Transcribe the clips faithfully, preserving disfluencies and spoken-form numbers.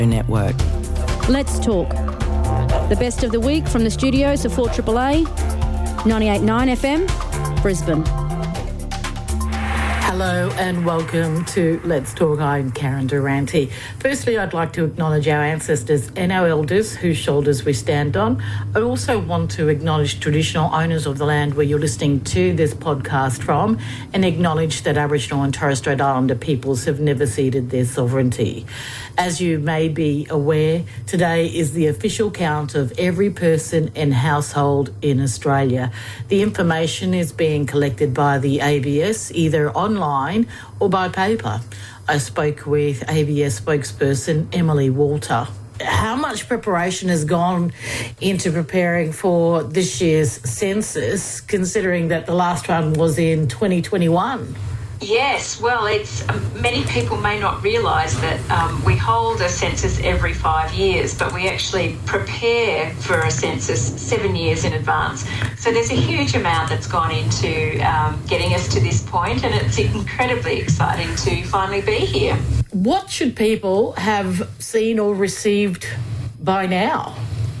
Network. Let's talk. The best of the week from the studios of four A A A, ninety-eight point nine F M, Brisbane. Hello and welcome to Let's Talk. I'm Karen Durante. Firstly, I'd like to acknowledge our ancestors and our elders whose shoulders we stand on. I also want to acknowledge traditional owners of the land where you're listening to this podcast from, and acknowledge that Aboriginal and Torres Strait Islander peoples have never ceded their sovereignty. As you may be aware, today is the official count of every person and household in Australia. The information is being collected by the A B S, either online or by paper. I spoke with A B S spokesperson Emily Walter. How much preparation has gone into preparing for this year's census, considering that the last one was in twenty twenty-one? Yes, well, it's um, many people may not realise that um, we hold a census every five years, but we actually prepare for a census seven years in advance. So there's a huge amount that's gone into um, getting us to this point, and it's incredibly exciting to finally be here. What should people have seen or received by now?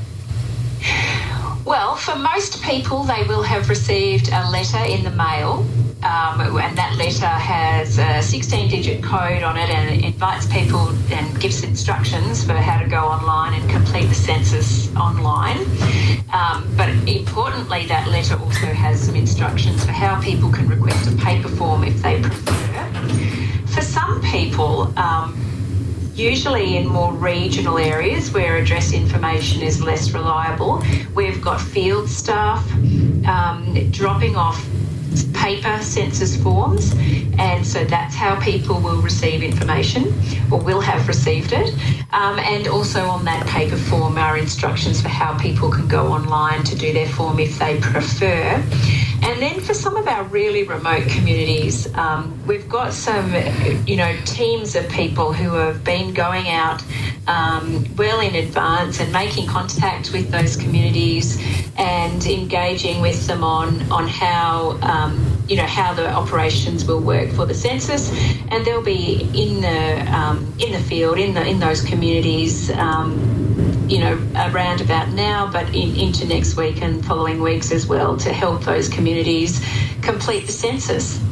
Well, for most people, they will have received a letter in the mail. Um, and that letter has a sixteen-digit code on it, and it invites people and gives instructions for how to go online and complete the census online. Um, but importantly, that letter also has some instructions for how people can request a paper form if they prefer. For some people, um, usually in more regional areas where address information is less reliable, we've got field staff um, dropping off paper census forms, and so that's how people will receive information, or will have received it. Um, and also on that paper form are instructions for how people can go online to do their form if they prefer. And then for some of our really remote communities, um, we've got some, you know, teams of people who have been going out um, well in advance and making contact with those communities and engaging with them on on how um, you know how the operations will work for the census, and they'll be in the um, in the field in the in those communities. Um, you know, around about now, but in, into next week and following weeks as well, to help those communities complete the census.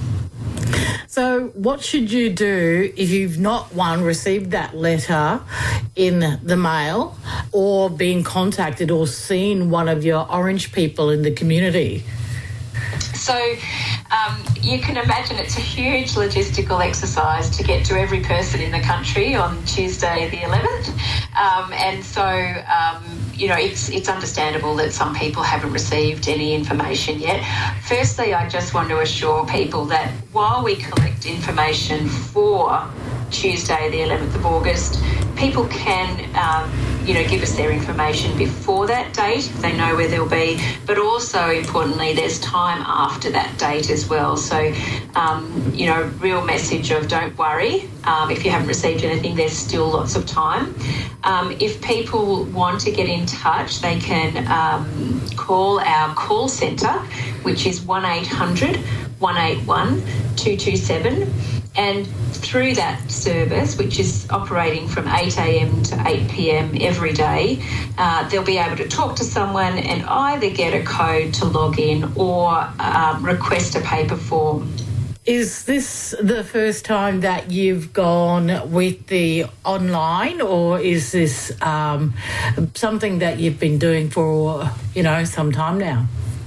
So what should you do if you've not, one, received that letter in the mail, or been contacted or seen one of your orange people in the community? So um, you can imagine it's a huge logistical exercise to get to every person in the country on Tuesday the eleventh. Um, and so, um, you know, it's it's understandable that some people haven't received any information yet. Firstly, I just want to assure people that while we collect information for Tuesday the eleventh of August, people can, um, you know, give us their information before that date if they know where they'll be, but also importantly, there's time after that date as well. So, um, you know, real message of don't worry. Um, if you haven't received anything, there's still lots of time. Um, if people want to get in touch, they can um, call our call centre, which is one eight hundred, one eight one, two two seven. And through that service, which is operating from eight a.m. to eight p.m. every day, uh, they'll be able to talk to someone and either get a code to log in or um, request a paper form. Is this the first time that you've gone with the online, or is this um, something that you've been doing for, you know, some time now?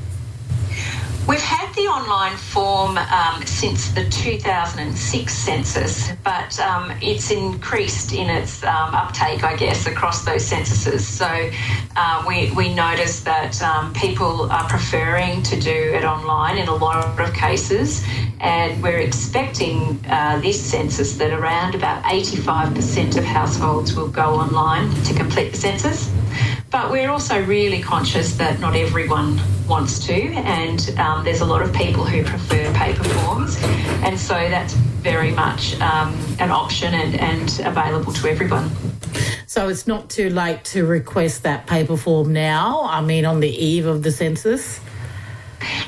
We've had the online form um, since the two thousand six census, but um, it's increased in its um, uptake, I guess, across those censuses. So uh, we, we noticed that um, people are preferring to do it online in a lot of cases, and we're expecting uh, this census that around about eighty-five percent of households will go online to complete the census. But we're also really conscious that not everyone wants to, and um, there's a lot of people who prefer paper forms, and so that's very much um, an option and, and available to everyone. So it's not too late to request that paper form now, I mean on the eve of the census?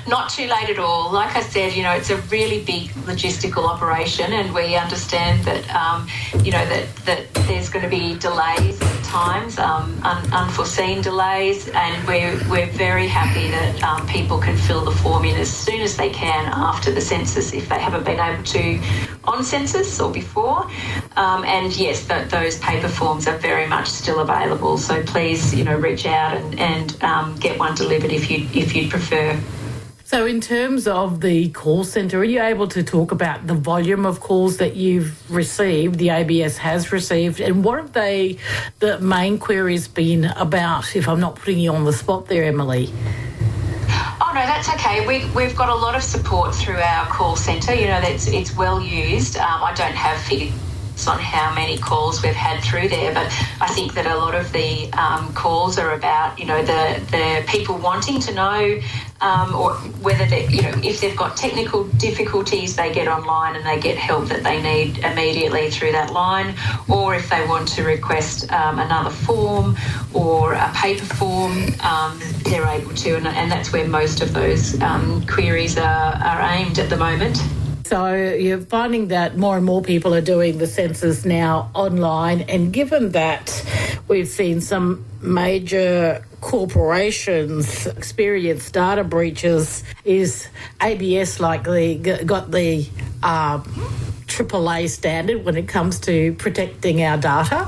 Not too late at all. Like I said, you know, it's a really big logistical operation, and we understand that, um, you know, that, that there's going to be delays at times, um, un- unforeseen delays, and we're, we're very happy that um, people can fill the form in as soon as they can after the census if they haven't been able to on census or before. Um, and yes, th- those paper forms are very much still available. So please, you know, reach out and, and um, get one delivered if you if you'd prefer. So in terms of the call centre, are you able to talk about the volume of calls that you've received, the A B S has received, and what have they, the main queries been about, if I'm not putting you on the spot there, Emily? Oh, no, that's okay. We, we've got a lot of support through our call centre. You know, that's, it's well used. Um, I don't have figures on how many calls we've had through there, but I think that a lot of the um, calls are about, you know, the, the people wanting to know um, or whether they, you know, if they've got technical difficulties, they get online and they get help that they need immediately through that line, or if they want to request um, another form or a paper form, um, they're able to, and, and that's where most of those um, queries are, are aimed at the moment. So you're finding that more and more people are doing the census now online, and given that we've seen some major corporations experience data breaches, is A B S likely got the uh, triple A standard when it comes to protecting our data?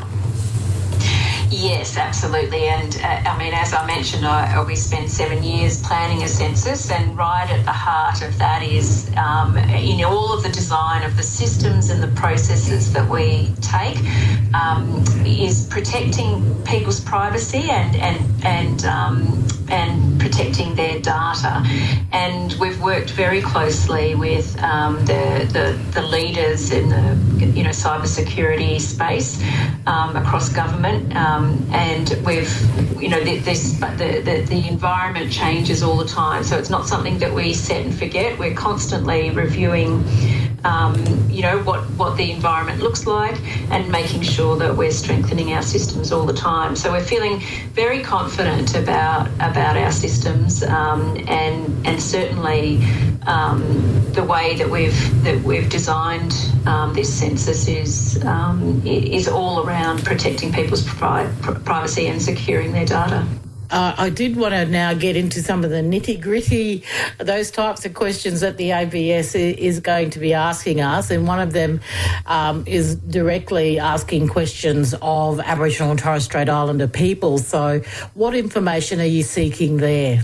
Yes, absolutely. And uh, I mean, as I mentioned, I, we spent seven years planning a census, and right at the heart of that is um, in all of the design of the systems and the processes that we take um, is protecting people's privacy and and and um, and protecting their data. And we've worked very closely with um, the, the the leaders in the you know cybersecurity space um, across government. Um, Um, and we've, you know, this, the, the, the environment changes all the time. So it's not something that we set and forget. We're constantly reviewing, um, you know, what, what the environment looks like and making sure that we're strengthening our systems all the time. So we're feeling very confident about about our systems um, and and certainly um, the way that we've that we've designed um, this census is um, is all around protecting people's pri- privacy and securing their data. Uh, I did want to now get into some of the nitty-gritty, those types of questions that the A B S is going to be asking us, and one of them um, is directly asking questions of Aboriginal and Torres Strait Islander people. So what information are you seeking there?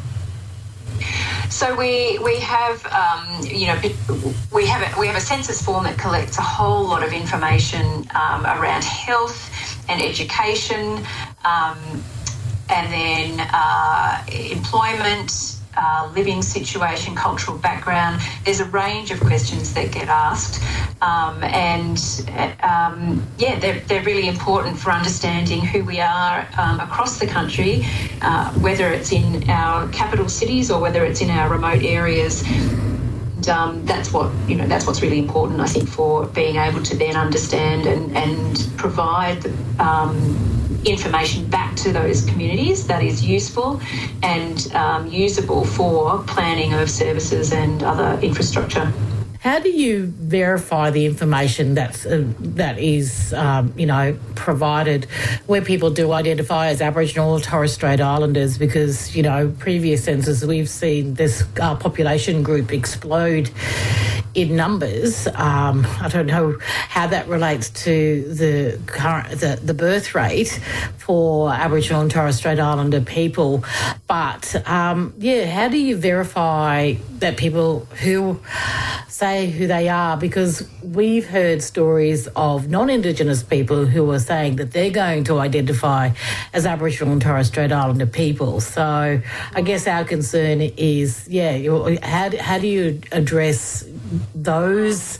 So we we have um, you know we have a, we have a census form that collects a whole lot of information um, around health and education, um, and then uh, employment, uh, living situation, cultural background. There's a range of questions that get asked, um, and um, yeah, they're they're really important for understanding who we are um, across the country, uh, whether it's in our capital cities or whether it's in our remote areas. And, um, that's what you know. That's what's really important, I think, for being able to then understand and and provide the, um, information back to those communities that is useful and um, usable for planning of services and other infrastructure. How do you verify the information that's uh, that is um, you know provided where people do identify as Aboriginal or Torres Strait Islanders? Because you know previous censuses we've seen this uh, population group explode in numbers. Um, I don't know how that relates to the current the, the birth rate for Aboriginal and Torres Strait Islander people, but um, yeah, how do you verify that people who say who they are? Because we've heard stories of non-Indigenous people who are saying that they're going to identify as Aboriginal and Torres Strait Islander people. So I guess our concern is, yeah, how, how do you address those,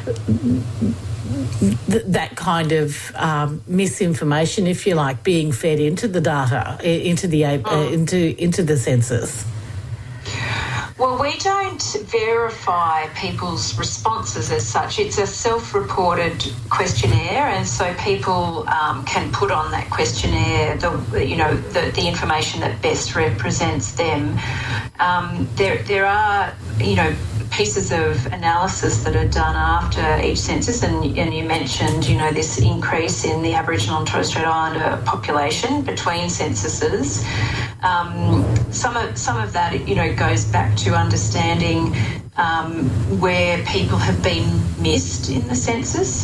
th- that kind of um, misinformation, if you like, being fed into the data, into the uh, into into the census? Well, we don't verify people's responses as such. It's a self-reported questionnaire, and so people um, can put on that questionnaire the you know the, the information that best represents them. Um, there there are you know pieces of analysis that are done after each census, and, and you mentioned you know this increase in the Aboriginal and Torres Strait Islander population between censuses. Um, some of some of that you know goes back to understanding um, where people have been missed in the census,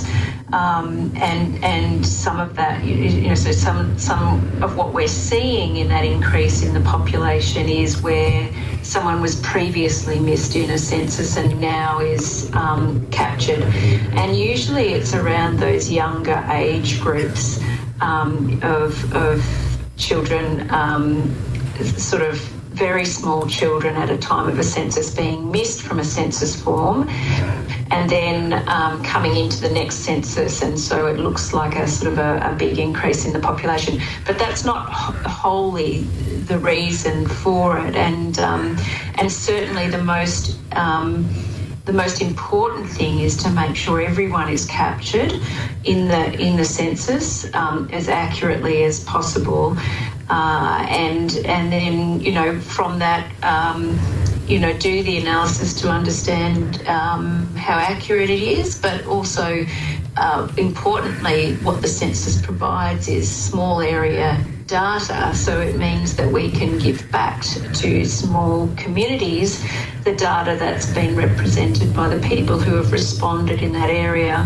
um, and and some of that you know so some some of what we're seeing in that increase in the population is where someone was previously missed in a census and now is um, captured, and usually it's around those younger age groups um, of of children. Um, sort of very small children at a time of a census being missed from a census form and then um, coming into the next census, and so it looks like a sort of a, a big increase in the population. But that's not wholly the reason for it, and um, and certainly the most um, the most important thing is to make sure everyone is captured in the in the census um, as accurately as possible. Uh, and and then, you know, from that, um, you know, do the analysis to understand um, how accurate it is, but also, uh, importantly, what the census provides is small area data. So it means that we can give back to small communities the data that's been represented by the people who have responded in that area.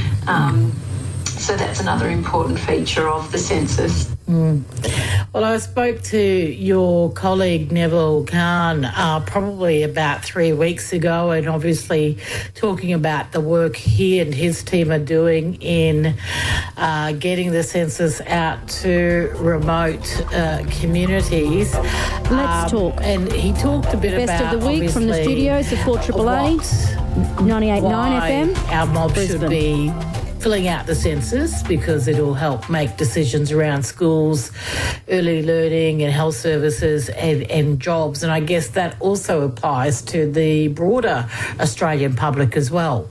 Um, so that's another important feature of the census. Mm. Well, I spoke to your colleague Neville Khan uh, probably about three weeks ago, and obviously talking about the work he and his team are doing in uh, getting the census out to remote uh, communities. Let's um, talk. And he talked a bit Best about Best of the week from the studios of four Triple A, ninety-eight point nine F M. Our mob Brisbane. should be filling out the census because it'll help make decisions around schools, early learning and health services and, and jobs. And I guess that also applies to the broader Australian public as well.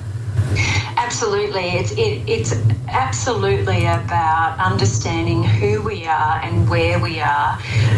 Absolutely. It's, it, it's absolutely about understanding who we are and where we are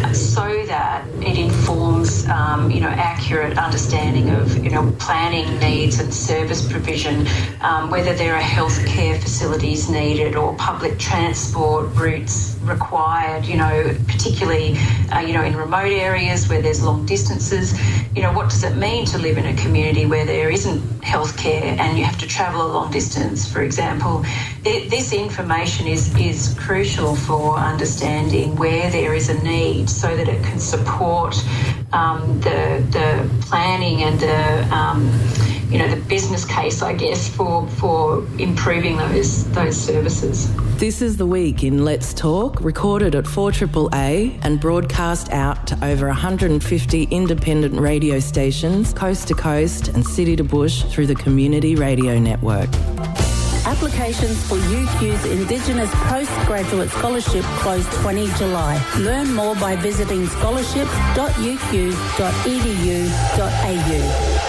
so that it informs, um, you know, accurate understanding of, you know, planning needs and service provision, um, whether there are healthcare facilities needed or public transport routes required, you know, particularly, uh, you know, in remote areas where there's long distances. You know, what does it mean to live in a community where there isn't healthcare and you have to travel a long distance, for example? It, this information is, is crucial for understanding where there is a need so that it can support um, the, the planning and the, um, you know, the business case, I guess, for, for improving those, those services. This is The Week in Let's Talk, recorded at four Triple A and broadcast out to over one hundred fifty independent radio stations, coast to coast and city to bush through the Community Radio Network. Applications for U Q's Indigenous Postgraduate Scholarship close the twentieth of July. Learn more by visiting scholarships dot u q dot e d u dot a u.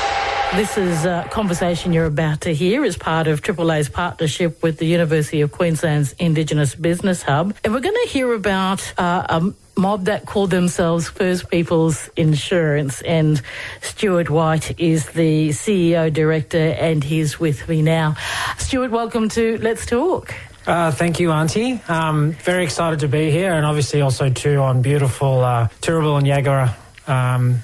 This is a conversation you're about to hear as part of Triple A's partnership with the University of Queensland's Indigenous Business Hub. And we're going to hear about uh, a mob that called themselves First Peoples Insurance. And Stuart White is the C E O director and he's with me now. Stuart, welcome to Let's Talk. Uh, thank you, Auntie. Um, very excited to be here, and obviously also too on beautiful uh, Turrbal and Yagara um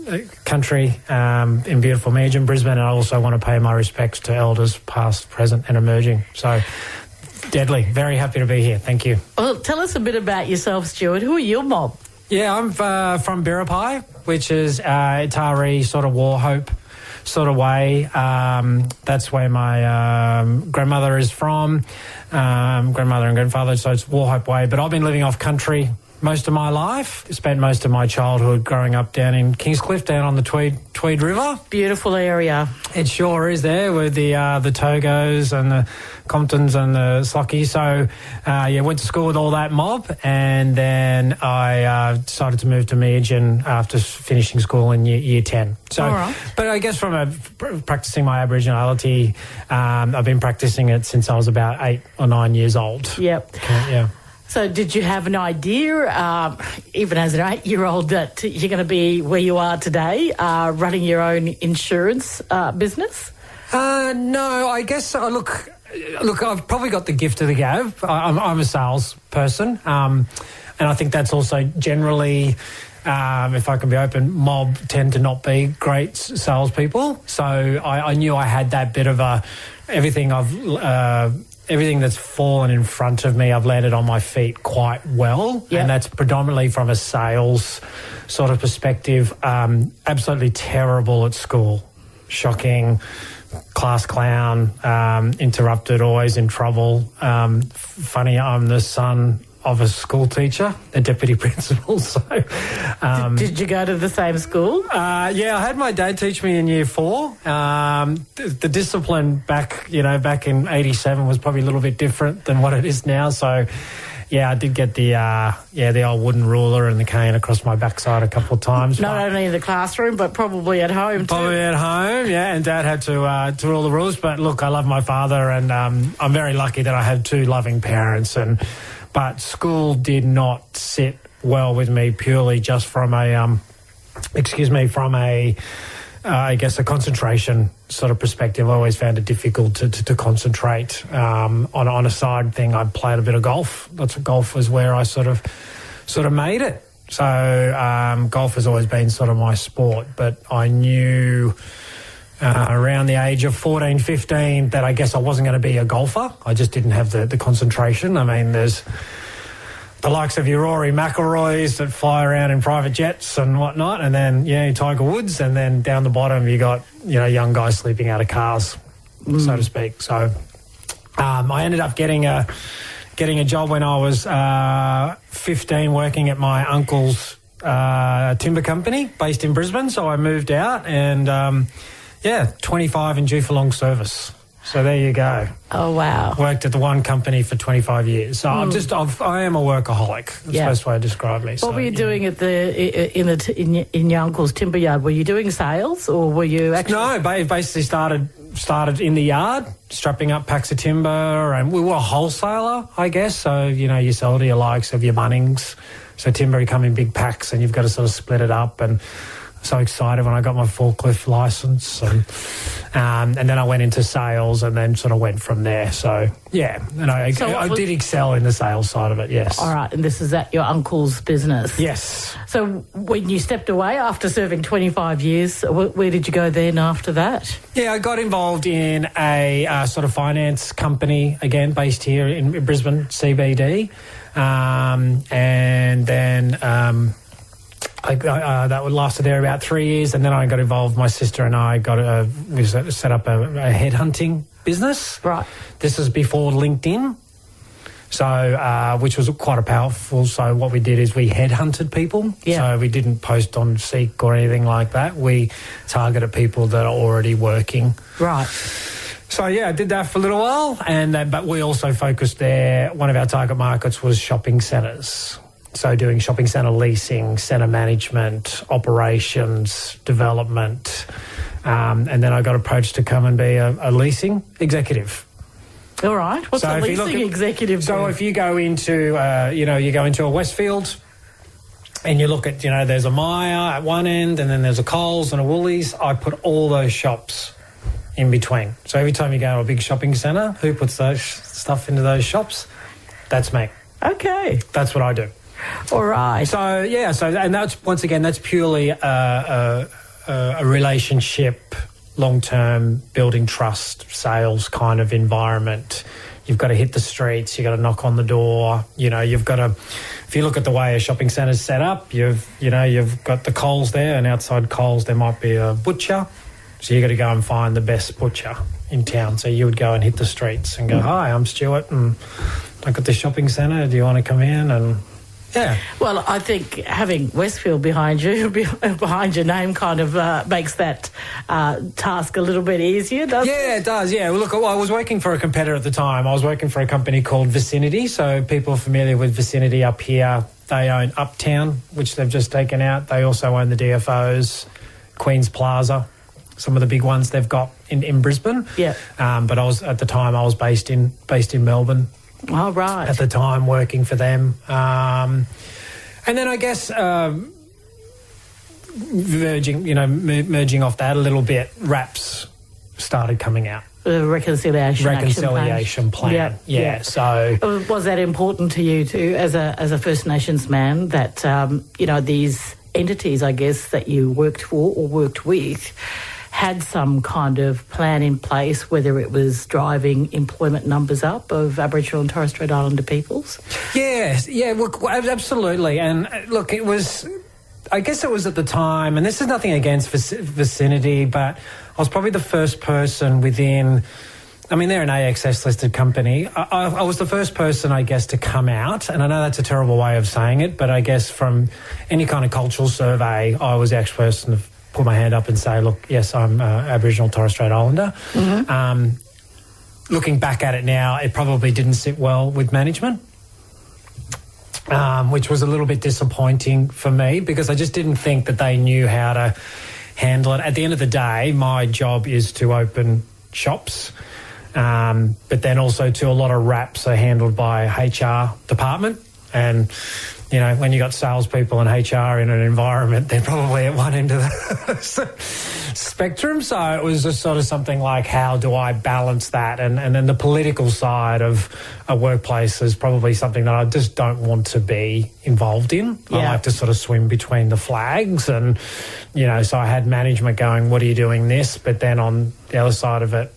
country um, in beautiful Meanjin, Brisbane, and I also want to pay my respects to elders past, present and emerging. So, deadly. Very happy to be here. Thank you. Well, tell us a bit about yourself, Stuart. Who are your mob? Yeah, I'm uh, from Biripi, which is uh, Atari sort of war hope sort of way. Um, that's where my um, grandmother is from, um, grandmother and grandfather, so it's war hope way. But I've been living off country most of my life. Spent most of my childhood growing up down in Kingscliff, down on the Tweed Tweed River. Beautiful area. It sure is there with the uh, the Togos and the Comptons and the Slockies. So, uh, yeah, went to school with all that mob, and then I uh, decided to move to Meerjen after finishing school in year, year ten. So, all right. But I guess from a, practicing my Aboriginality, um, I've been practicing it since I was about eight or nine years old. Yep. Okay, yeah. So did you have an idea, uh, even as an eight-year-old, that you're going to be where you are today, uh, running your own insurance uh, business? Uh, no, I guess, uh, look, look, I've probably got the gift of the gab. I, I'm, I'm a sales person, um, and I think that's also generally, um, if I can be open, mob tend to not be great salespeople. So I, I knew I had that bit of a, everything I've... Uh, Everything that's fallen in front of me, I've landed on my feet quite well. Yep. And that's predominantly from a sales sort of perspective. Um, absolutely terrible at school. Shocking. Class clown. Um, interrupted, always in trouble. Um, funny, I'm the son of a school teacher, a deputy principal. So, um, did, did you go to the same school? Uh, yeah, I had my dad teach me in year four. Um, the, the discipline back, you know, back in eighty-seven was probably a little bit different than what it is now. So, yeah, I did get the uh, yeah the old wooden ruler and the cane across my backside a couple of times. Not only in the classroom, but probably at home too. Probably at home, yeah. And Dad had to uh, to rule the rules. But look, I love my father, and um, I'm very lucky that I have two loving parents. And but school did not sit well with me purely just from a, um, excuse me, from a, uh, I guess, a concentration sort of perspective. I always found it difficult to, to, to concentrate. Um, on, on a side thing, I played a bit of golf. That's golf was where I sort of, sort of made it. So um, golf has always been sort of my sport, but I knew uh, around the age of fourteen, fifteen that I guess I wasn't going to be a golfer. I just didn't have the, the concentration. I mean, there's the likes of your Rory McIlroys that fly around in private jets and whatnot, and then, yeah, Tiger Woods, and then down the bottom you got, you know, young guys sleeping out of cars, mm. so to speak. So um, I ended up getting a getting a job when I was uh, fifteen, working at my uncle's uh, timber company based in Brisbane. So I moved out, and um, yeah, twenty-five and due for long service. So there you go. Oh, wow. Worked at the one company for twenty-five years. So mm. I'm just, I've, I am a workaholic. That's yeah. the best way to describe me. What so, were you yeah. doing at the in the in, in your uncle's timber yard? Were you doing sales, or were you actually? No, basically started started in the yard, strapping up packs of timber, and we were a wholesaler, I guess. So, you know, you sell to your likes of your Bunnings. So timber you come in big packs, and you've got to sort of split it up. And so excited when I got my forklift license, and um, and then I went into sales, and then sort of went from there. So yeah, and I, so I, I was, did excel in the sales side of it. Yes. All right, and this is at your uncle's business. Yes. So when you stepped away after serving twenty-five years, wh- where did you go then after that? Yeah, I got involved in a uh, sort of finance company again, based here in Brisbane C B D, um, and then. Um, I, uh, that lasted there about three years, and then I got involved. My sister and I got a, we set up a, a headhunting business. Right. This was before LinkedIn, so uh, which was quite a powerful. So what we did is we headhunted people. Yeah. So we didn't post on Seek or anything like that. We targeted people that are already working. Right. So, yeah, I did that for a little while, and uh, but we also focused there. One of our target markets was shopping centres. So doing shopping centre leasing, centre management, operations, development. Um, and then I got approached to come and be a, a leasing executive. All right. What's so a leasing at, executive So do? if you go into, uh, you know, you go into a Westfield and you look at, you know, there's a Myer at one end and then there's a Coles and a Woolies, I put all those shops in between. So every time you go to a big shopping centre, who puts those stuff into those shops? That's me. Okay. That's what I do. All right. So, yeah, so and that's, once again, that's purely a, a, a relationship, long-term, building trust, sales kind of environment. You've got to hit the streets, you've got to knock on the door, you know, you've got to, if you look at the way a shopping centre's set up, you've, you know, you've got the Coles there, and outside Coles there might be a butcher, so you've got to go and find the best butcher in town. So you would go and hit the streets and go, hi, I'm Stuart, and I've got this shopping centre, do you want to come in? And Yeah. Well, I think having Westfield behind you, behind your name, kind of uh, makes that uh, task a little bit easier, doesn't yeah, it? Yeah, it does, yeah. Well, look, I was working for a competitor at the time. I was working for a company called Vicinity, so people are familiar with Vicinity up here. They own Uptown, which they've just taken out. They also own the D F Os, Queen's Plaza, some of the big ones they've got in, in Brisbane. Yeah. Um, but I was at the time I was based in based in Melbourne. Oh, right. At the time, working for them. Um, and then I guess um, verging, you know, m- merging off that a little bit, RAPS started coming out. The reconciliation reconciliation plan. Yeah, yeah. yeah. So was that important to you too, as a as a First Nations man, that um, you know, these entities, I guess, that you worked for or worked with had some kind of plan in place, whether it was driving employment numbers up of Aboriginal and Torres Strait Islander peoples? Yeah, yeah, look, absolutely. And look, it was, I guess it was at the time, and this is nothing against Vicinity, but I was probably the first person within, I mean, they're an A X S-listed company. I, I, I was the first person, I guess, to come out, and I know that's a terrible way of saying it, but I guess from any kind of cultural survey, I was the actual person to put my hand up and say, look, yes, I'm uh, Aboriginal Torres Strait Islander. Mm-hmm. Um, looking back at it now, it probably didn't sit well with management, um, which was a little bit disappointing for me because I just didn't think that they knew how to handle it. At the end of the day, my job is to open shops, um, but then also to a lot of RAPs are handled by H R department. And, you know, when you got salespeople and H R in an environment, they're probably at one end of the spectrum. So it was just sort of something like, how do I balance that? And, and then the political side of a workplace is probably something that I just don't want to be involved in. Yeah. I like to sort of swim between the flags. And, you know, so I had management going, what are you doing this? But then on the other side of it,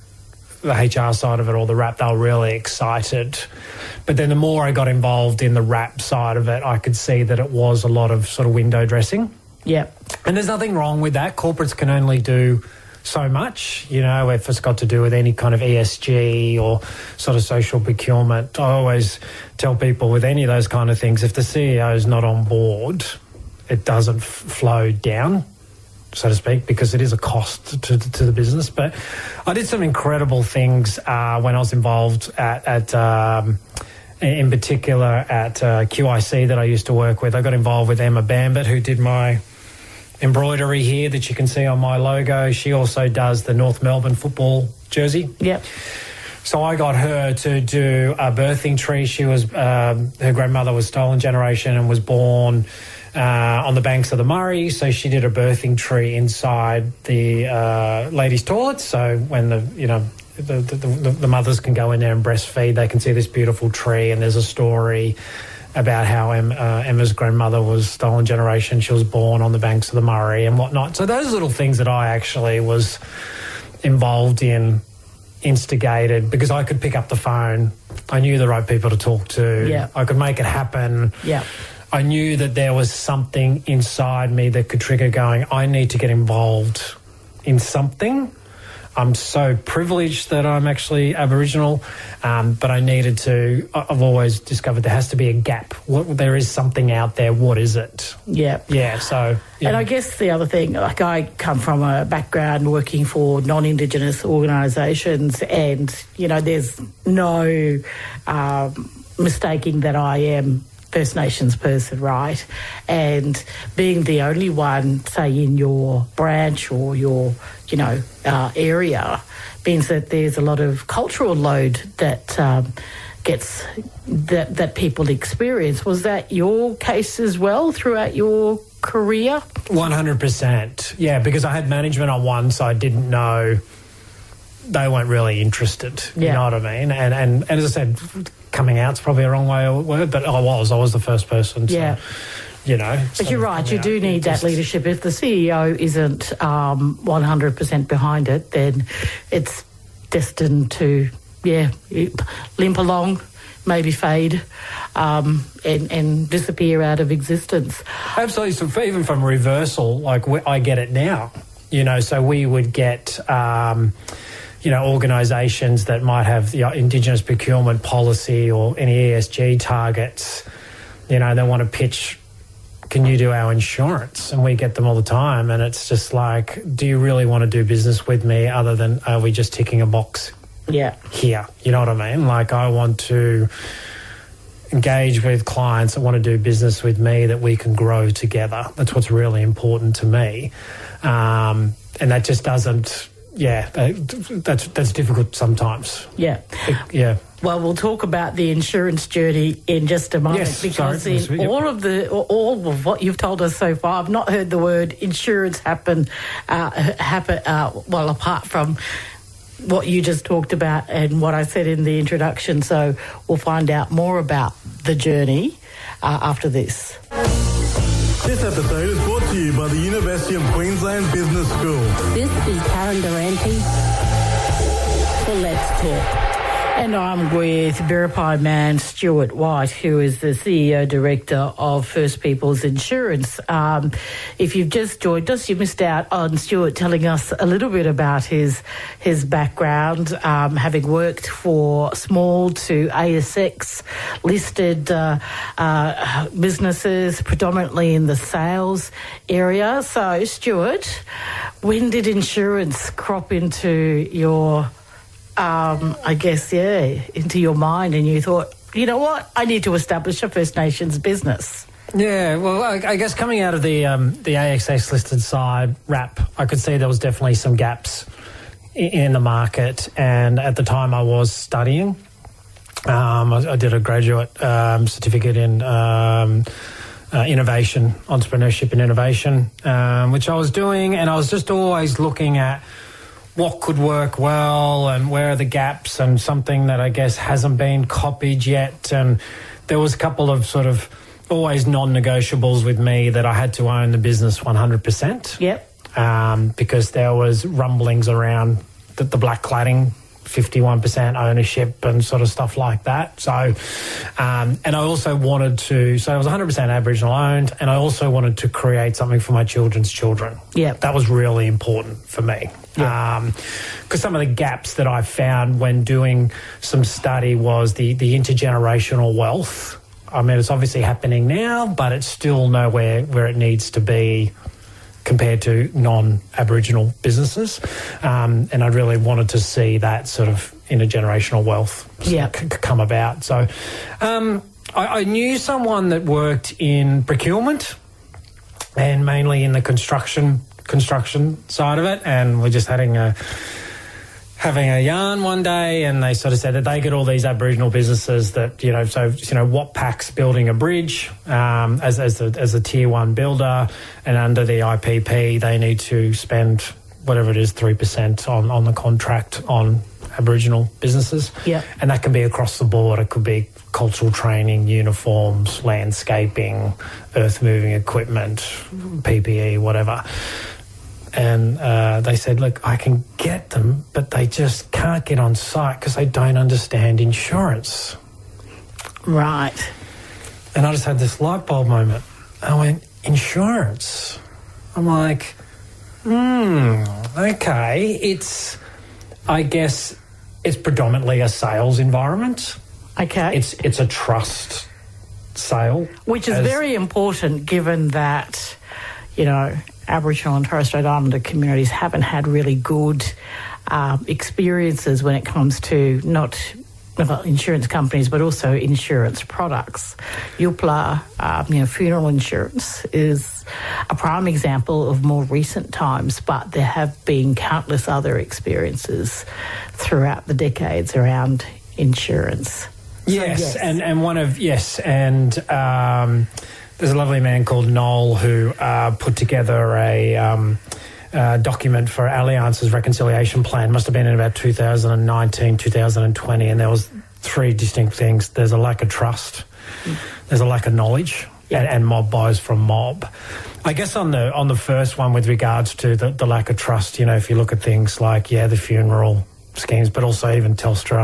the H R side of it or the RAP, they were really excited. But then the more I got involved in the RAP side of it, I could see that it was a lot of sort of window dressing. Yeah. And there's nothing wrong with that. Corporates can only do so much, you know, if it's got to do with any kind of E S G or sort of social procurement. I always tell people with any of those kind of things, if the C E O is not on board, it doesn't f- flow down, so to speak, because it is a cost to, to the business. But I did some incredible things uh, when I was involved at, at um, in particular at uh, Q I C that I used to work with. I got involved with Emma Bambit, who did my embroidery here that you can see on my logo. She also does the North Melbourne football jersey. Yep. So I got her to do a birthing tree. She was, um, her grandmother was Stolen Generation and was born Uh, on the banks of the Murray, so she did a birthing tree inside the uh, ladies' toilets. So when the you know the, the, the, the mothers can go in there and breastfeed, they can see this beautiful tree. And there's a story about how em, uh, Emma's grandmother was Stolen Generation. She was born on the banks of the Murray and whatnot. So those little things that I actually was involved in, instigated, because I could pick up the phone. I knew the right people to talk to. Yeah. I could make it happen. Yeah. I knew that there was something inside me that could trigger going, I need to get involved in something. I'm so privileged that I'm actually Aboriginal, um, but I needed to, I've always discovered there has to be a gap. What, there is something out there. What is it? Yeah. Yeah, so... Yeah. And I guess the other thing, like I come from a background working for non-Indigenous organisations and, you know, there's no um, mistaking that I am First Nations person, right? And being the only one, say, in your branch or your, you know, uh, area means that there's a lot of cultural load that um, gets, that, that people experience. Was that your case as well throughout your career? one hundred percent. Yeah, because I had management on one side, didn't know, they weren't really interested. Yeah. You know what I mean? And, and, and as I said, coming out's probably a wrong way of word, but I was. I was the first person to, yeah. you know. But you're right, you do need that leadership. If the C E O isn't um, one hundred percent behind it, then it's destined to, yeah, limp along, maybe fade um, and, and disappear out of existence. Absolutely. So even from reversal, like we, I get it now, you know, so we would get... Um, you know, organisations that might have the Indigenous procurement policy or any E S G targets, You know, they want to pitch, can you do our insurance? And we get them all the time. And it's just like, do you really want to do business with me other than are we just ticking a box yeah. here? You know what I mean? Like, I want to engage with clients that want to do business with me that we can grow together. That's what's really important to me. Um, and that just doesn't, yeah, that, that's that's difficult sometimes. Yeah. It, yeah. Well, we'll talk about the insurance journey in just a moment, yes, because sorry, in all of the all of what you've told us so far, I've not heard the word insurance happen. Uh, happen uh, well, apart from what you just talked about and what I said in the introduction. So we'll find out more about the journey uh, after this. This episode is brought to you by the University of Queensland Business School. This is Karen Durante for Let's Talk. And I'm with verified man Stuart White, who is the C E O Director of First Peoples Insurance. Um, if you've just joined us, you missed out on Stuart telling us a little bit about his his background, um, having worked for small to A S X listed uh, uh, businesses, predominantly in the sales area. So, Stuart, when did insurance crop into your Um, I guess, yeah, into your mind, and you thought, you know what, I need to establish a First Nations business? Yeah, well, I, I guess coming out of the um, the A S X listed side wrap, I could see there was definitely some gaps in, in the market, and at the time I was studying. Um, I, I did a graduate um, certificate in um, uh, innovation, entrepreneurship and innovation, um, which I was doing, and I was just always looking at what could work well and where are the gaps, and something that I guess hasn't been copied yet. And there was a couple of sort of always non-negotiables with me that I had to own the business one hundred percent. Yep. Um, because there was rumblings around the, the black cladding, fifty-one percent ownership and sort of stuff like that. So, um, and I also wanted to, so I was one hundred percent Aboriginal owned, and I also wanted to create something for my children's children. Yeah. That was really important for me. Yeah. Um, because some of the gaps that I found when doing some study was the, the intergenerational wealth. I mean, it's obviously happening now, but it's still nowhere where it needs to be compared to non-Aboriginal businesses. Um, and I really wanted to see that sort of intergenerational wealth yeah. c- come about. So um, I, I knew someone that worked in procurement and mainly in the construction construction side of it, and we're just having a having a yarn one day, and they sort of said that they get all these Aboriginal businesses that, you know, so, you know, Watpac's building a bridge um, as as a, as a tier one builder, and under the I P P they need to spend whatever it is, three percent on, on the contract on Aboriginal businesses. Yeah. And that can be across the board. It could be cultural training, uniforms, landscaping, earth moving equipment, P P E, whatever. And uh, they said, look, I can get them, but they just can't get on site because they don't understand insurance. Right. And I just had this light bulb moment. I went, insurance? I'm like, hmm, okay. It's, I guess, it's predominantly a sales environment. Okay. It's it's a trust sale. Which is as, very important, given that, you know, Aboriginal and Torres Strait Islander communities haven't had really good uh, experiences when it comes to not well, insurance companies, but also insurance products. Yoopla, uh, you know, funeral insurance is a prime example of more recent times, but there have been countless other experiences throughout the decades around insurance. Yes, so, yes. and, and one of, yes, and um, there's a lovely man called Noel who uh, put together a um, uh, document for Allianz's reconciliation plan. Must have been in about two thousand nineteen, two thousand twenty, and there was three distinct things. There's a lack of trust, mm. there's a lack of knowledge, yeah. and, and mob buys from mob. I guess on the on the first one with regards to the, the lack of trust, you know, if you look at things like, yeah, the funeral schemes, but also even Telstra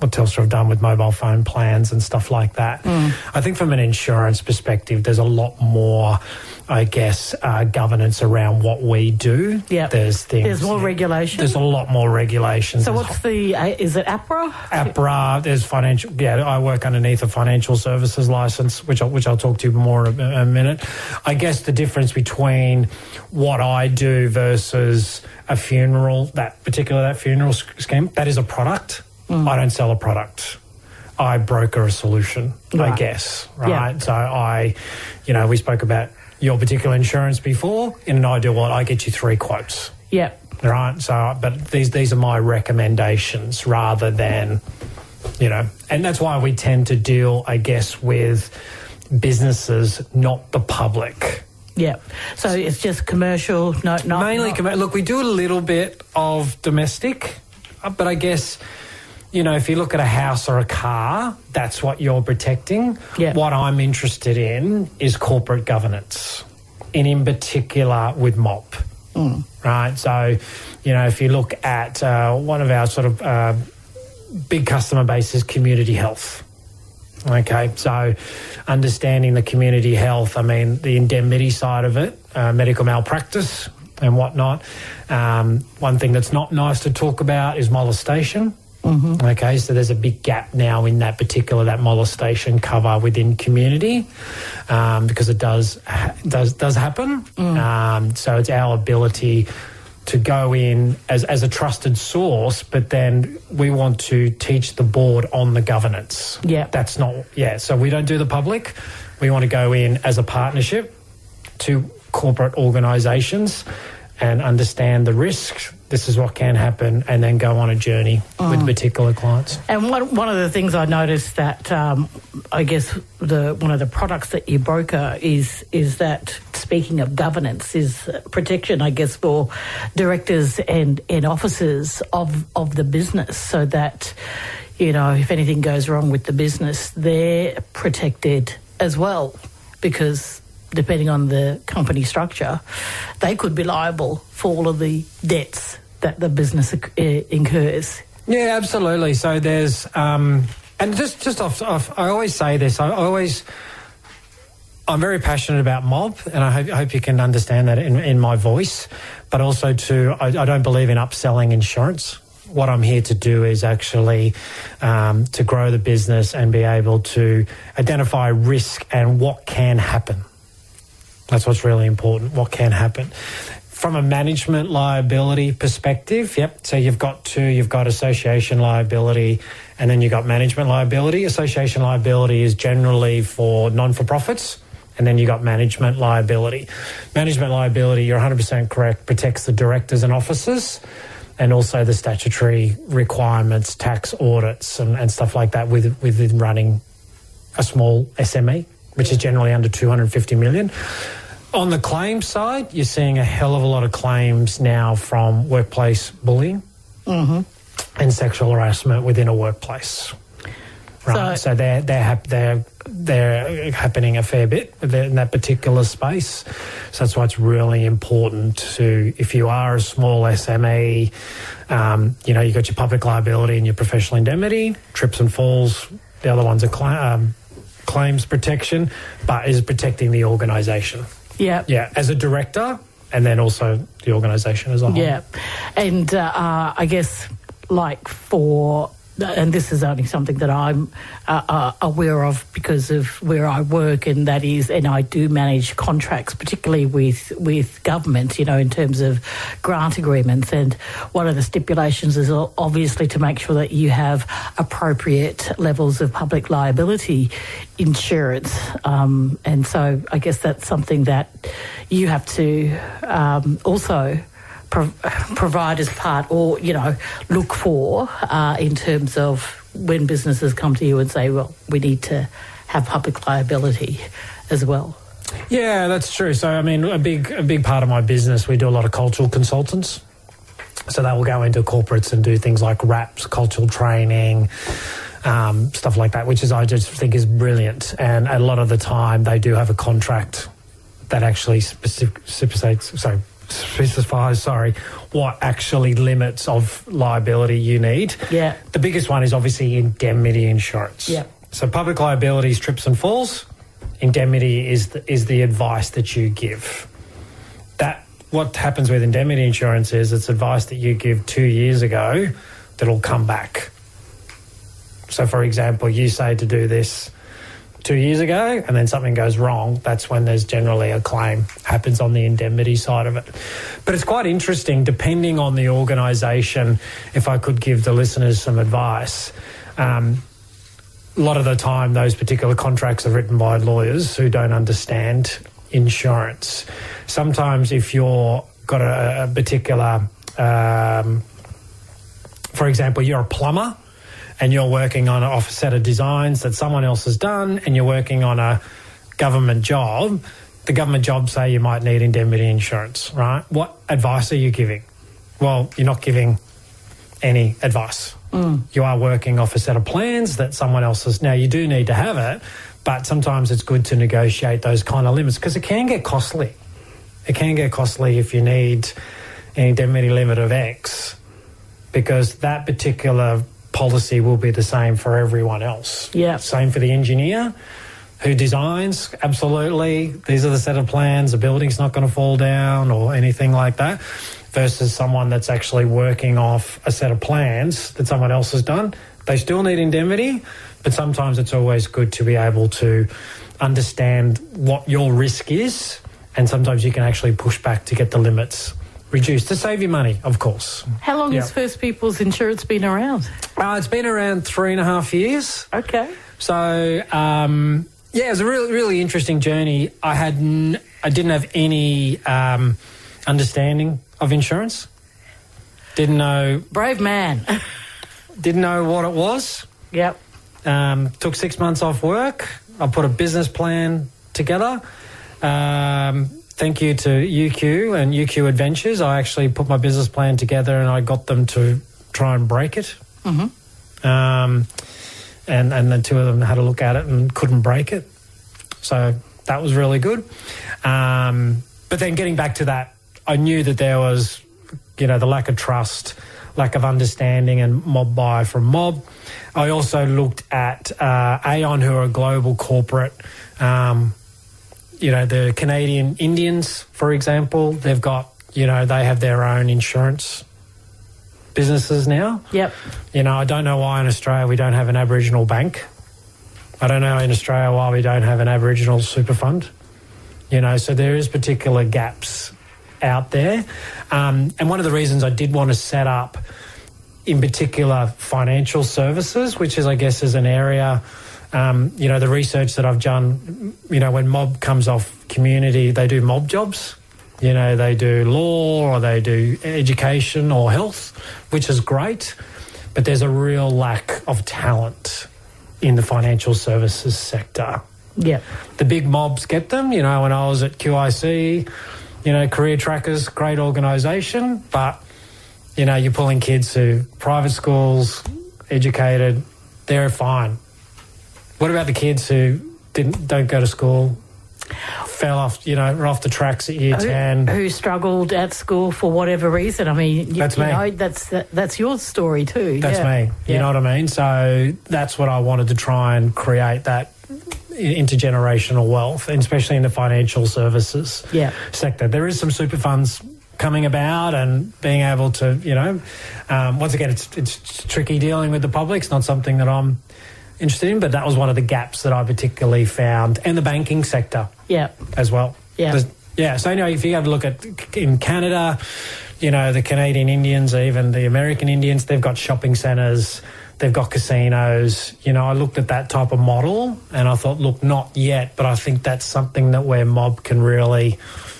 what Telstra have done with mobile phone plans and stuff like that. Mm. I think from an insurance perspective, there's a lot more, I guess, uh, governance around what we do. Yeah, there's things. There's more regulation. There's a lot more regulations. So there's what's the? Uh, is it APRA? APRA. There's financial. Yeah, I work underneath a financial services license, which I'll, which I'll talk to you more in a, a minute. I guess the difference between what I do versus a funeral, that particular that funeral scheme, that is a product. Mm. I don't sell a product. I broker a solution, right. I guess, right? Yeah. So I, you know, we spoke about your particular insurance before. In an ideal world, I get you three quotes. Yeah. Right. So, but these these are my recommendations rather than, you know, and that's why we tend to deal, I guess, with businesses, not the public. Yeah. So it's just commercial, no, not mainly not... commercial. Look, we do a little bit of domestic, but I guess, you know, if you look at a house or a car, that's what you're protecting. Yeah. What I'm interested in is corporate governance, and in particular with M O P. Mm. Right. So, you know, if you look at uh, one of our sort of uh, big customer base is community health. Okay. So understanding the community health, I mean, the indemnity side of it, uh, medical malpractice and whatnot. Um, one thing that's not nice to talk about is molestation. Mm-hmm. Okay, so there's a big gap now in that particular, that molestation cover within community, um, because it does does does happen. Mm. Um, so it's our ability to go in as, as a trusted source, but then we want to teach the board on the governance. Yeah. That's not, yeah, so we don't do the public. We want to go in as a partnership to corporate organisations and understand the risk. This is what can happen, and then go on a journey mm. with particular clients. And one one of the things I noticed that um, I guess the one of the products that you broker is is that, speaking of governance, is protection, I guess, for directors and, and officers of of the business, so that, you know, if anything goes wrong with the business, they're protected as well, because depending on the company structure, they could be liable for all of the debts that the business incurs. Yeah, absolutely. So there's, um, and just, just off, off, I always say this, I always, I'm very passionate about M O B, and I hope, I hope you can understand that in, in my voice, but also too, I, I don't believe in upselling insurance. What I'm here to do is actually um, to grow the business and be able to identify risk and what can happen. That's what's really important, what can happen. From a management liability perspective, yep, so you've got two, you've got association liability and then you've got management liability. Association liability is generally for non-for-profits, and then you've got management liability. Management liability, you're one hundred percent correct, protects the directors and officers, and also the statutory requirements, tax audits and, and stuff like that with, within running a small S M E, which is generally under two hundred fifty million. On the claims side, you're seeing a hell of a lot of claims now from workplace bullying mm-hmm. and sexual harassment within a workplace. Right, so, so they're they're hap- they're they're happening a fair bit in that particular space. So that's why it's really important to, if you are a small S M E, um, you know, you got your public liability and your professional indemnity, trips and falls. The other ones are cl- um, claims protection, but is protecting the organisation. Yeah. Yeah, as a director, and then also the organisation as a whole. Yeah. And uh, uh, I guess, like, for, and this is only something that I'm uh, uh, aware of because of where I work, and that is, and I do manage contracts, particularly with, with government, you know, in terms of grant agreements. And one of the stipulations is obviously to make sure that you have appropriate levels of public liability insurance. Um, and so I guess that's something that you have to um, also Pro- provide as part, or, you know, look for uh, in terms of when businesses come to you and say, well, we need to have public liability as well. Yeah, that's true. So, I mean, a big a big part of my business, we do a lot of cultural consultants. So they will go into corporates and do things like RAPs, cultural training, um, stuff like that, which is, I just think is brilliant. And a lot of the time they do have a contract that actually specific, specificates, sorry, specifies, sorry, what actually limits of liability you need. Yeah. The biggest one is obviously indemnity insurance. Yeah. So public liability is trips and falls. Indemnity is the, is the advice that you give. That what happens with indemnity insurance is it's advice that you give two years ago that'll come back. So, for example, you say to do this two years ago and then something goes wrong, that's when there's generally a claim happens on the indemnity side of it. But it's quite interesting, depending on the organisation, if I could give the listeners some advice. Um, a lot of the time, those particular contracts are written by lawyers who don't understand insurance. Sometimes if you're got a, a particular, um, for example, you're a plumber, and you're working on a set of designs that someone else has done, and you're working on a government job, the government jobs say you might need indemnity insurance, right? What advice are you giving? Well, you're not giving any advice. Mm. You are working off a set of plans that someone else has. Now, you do need to have it, but sometimes it's good to negotiate those kind of limits because it can get costly. It can get costly if you need an indemnity limit of X, because that particular policy will be the same for everyone else. Yeah. Same for the engineer who designs, absolutely. These are the set of plans, the building's not going to fall down or anything like that, versus someone that's actually working off a set of plans that someone else has done. They still need indemnity, but sometimes it's always good to be able to understand what your risk is, and sometimes you can actually push back to get the limits reduced to save you money, of course. How long yep. has First People's Insurance been around? Uh, it's been around three and a half years. Okay. So, um, yeah, it was a really, really interesting journey. I had, n- I didn't have any um, understanding of insurance. Didn't know. Brave man. Didn't know what it was. Yep. Um, took six months off work. I put a business plan together. Um, thank you to U Q and U Q Adventures. I actually put my business plan together and I got them to try and break it. Mm-hmm. Um, and, and the two of them had a look at it and couldn't break it. So that was really good. Um, but then getting back to that, I knew that there was, you know, the lack of trust, lack of understanding and mob buy from mob. I also looked at uh, Aon, who are a global corporate. Um, you know, the Canadian Indians, for example, they've got, you know, they have their own insurance businesses now. Yep. You know, I don't know why in Australia we don't have an Aboriginal bank. I don't know in Australia why we don't have an Aboriginal super fund. You know, so there is particular gaps out there. Um, and one of the reasons I did want to set up, in particular, financial services, which is, I guess, is an area, um, you know, the research that I've done, you know, when mob comes off community, they do mob jobs. You know, they do law or they do education or health, which is great. But there's a real lack of talent in the financial services sector. Yeah. The big mobs get them. You know, when I was at Q I C, you know, Career Trackers, great organisation, but, you know, you're pulling kids to private schools, educated, they're fine. What about the kids who didn't don't go to school, fell off, you know, off the tracks at year who, ten? Who struggled at school for whatever reason? I mean, you, that's you me. know, that's that, that's your story too. That's yeah. me. You yeah. know what I mean? So that's what I wanted to try and create, that intergenerational wealth, and especially in the financial services yeah. sector. There is some super funds coming about, and being able to, you know, um, once again, it's it's tricky dealing with the public. It's not something that I'm interested in, but that was one of the gaps that I particularly found, and the banking sector yeah. as well. Yeah. There's, yeah, so anyway, if you have a look at in Canada, you know, the Canadian Indians, even the American Indians, they've got shopping centres, they've got casinos. You know, I looked at that type of model and I thought, look, not yet, but I think that's something that where mob can really,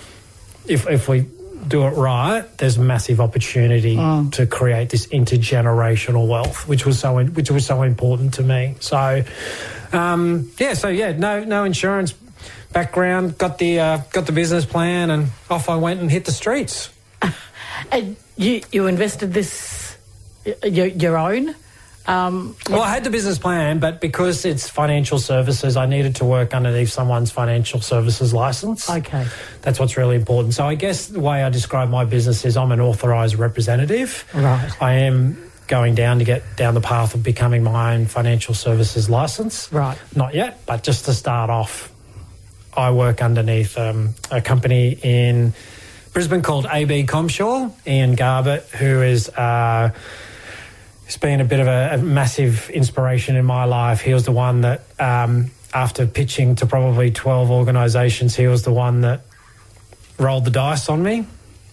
if if we do it right, there's massive opportunity mm. to create this intergenerational wealth, which was so which was so important to me. So, um, yeah, so yeah, no no insurance background, got the uh, got the business plan, and off I went and hit the streets. And you you invested this your, your own Um, well, I had the business plan, but because it's financial services, I needed to work underneath someone's financial services license. Okay. That's what's really important. So I guess the way I describe my business is I'm an authorised representative. Right. I am going down to get down the path of becoming my own financial services license. Right. Not yet, but just to start off, I work underneath um, a company in Brisbane called A B Comshaw. Ian Garbett, who is... Uh, It's been a bit of a, a massive inspiration in my life. He was the one that, um, after pitching to probably twelve organisations, he was the one that rolled the dice on me.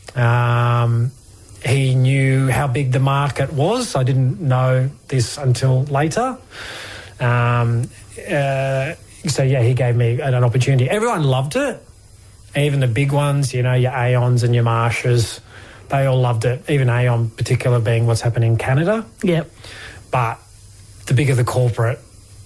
Um, he knew how big the market was. I didn't know this until later. Um, uh, so, yeah, he gave me an, an opportunity. Everyone loved it, even the big ones, you know, your Aons and your Marshes. They all loved it, even Aon in particular being what's happening in Canada. Yep. But the bigger the corporate,